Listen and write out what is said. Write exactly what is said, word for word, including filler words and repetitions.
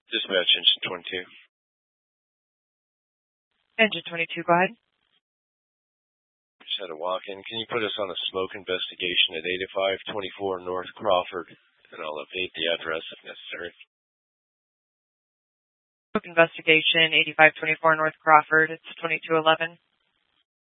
Dispatch engine twenty-two. Engine twenty-two, go ahead. Just had a walk-in. Can you put us on a smoke investigation at eighty-five twenty-four North Crawford? And I'll update the address if necessary. Smoke investigation, eighty-five twenty-four North Crawford. It's twenty-two eleven.